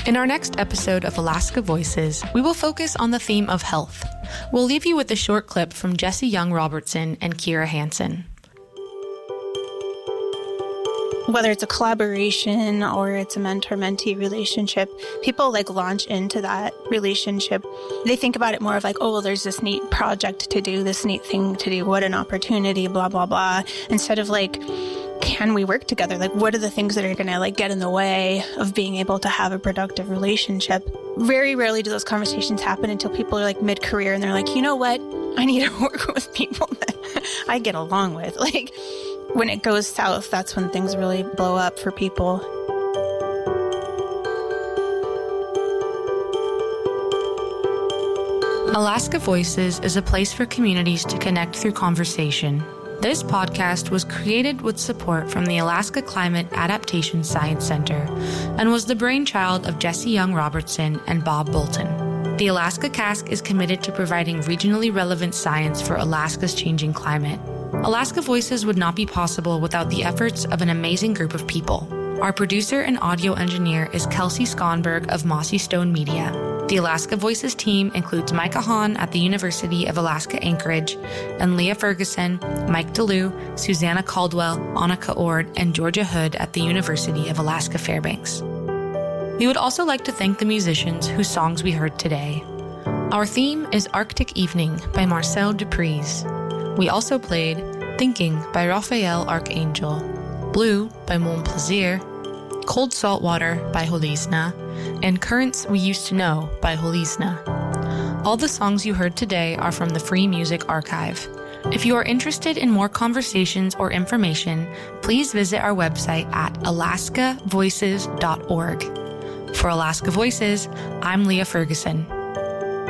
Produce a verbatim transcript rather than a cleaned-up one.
In our next episode of Alaska Voices, we will focus on the theme of health. We'll leave you with a short clip from Jessie Young Robertson and Kira Hansen. Whether it's a collaboration or it's a mentor-mentee relationship, people like launch into that relationship. They think about it more of like, oh, well, there's this neat project to do, this neat thing to do, what an opportunity, blah, blah, blah. Instead of like, can we work together? Like, what are the things that are going to like get in the way of being able to have a productive relationship? Very rarely do those conversations happen until people are like mid-career and they're like, you know what? I need to work with people that I get along with. Like, when it goes south, that's when things really blow up for people. Alaska Voices is a place for communities to connect through conversation. This podcast was created with support from the Alaska Climate Adaptation Science Center and was the brainchild of Jessie Young Robertson and Bob Bolton. The Alaska Cask is committed to providing regionally relevant science for Alaska's changing climate. Alaska Voices would not be possible without the efforts of an amazing group of people. Our producer and audio engineer is Kelsey Skonberg of Mossy Stone Media. The Alaska Voices team includes Micah Hahn at the University of Alaska Anchorage, and Leah Ferguson, Mike DeLue, Susanna Caldwell, Annika Ord, and Georgia Hood at the University of Alaska Fairbanks. We would also like to thank the musicians whose songs we heard today. Our theme is Arctic Evening by Marcel Duprez. We also played Thinking by Raphael Archangel, Blue by Mon Plaisir, Cold Salt Water by Holisna, and Currents We Used to Know by Holisna. All the songs you heard today are from the Free Music Archive. If you are interested in more conversations or information, please visit our website at alaska voices dot org. For Alaska Voices, I'm Leah Ferguson.